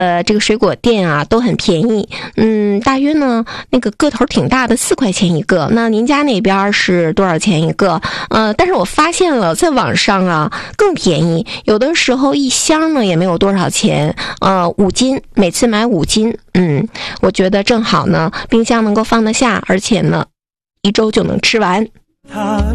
这个水果店啊都很便宜，大约呢那个个头挺大的4块钱一个。那您家那边是多少钱一个？但是我发现了在网上啊更便宜，有的时候一箱呢也没有多少钱，5斤，每次买5斤，我觉得正好呢，冰箱能够放得下，而且呢1周就能吃完。